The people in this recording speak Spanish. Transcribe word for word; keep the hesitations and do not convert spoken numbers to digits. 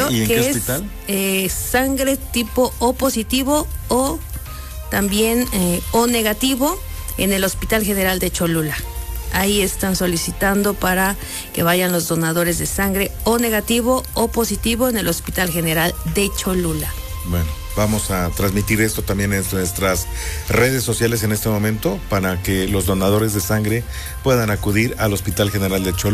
laboratorio, ¿Y en que qué es hospital? Eh, sangre tipo O positivo o también eh, O negativo en el Hospital General de Cholula. Ahí están solicitando para que vayan los donadores de sangre O negativo o positivo en el Hospital General de Cholula. Bueno, vamos a transmitir esto también en nuestras redes sociales en este momento para que los donadores de sangre puedan acudir al Hospital General de Cholula.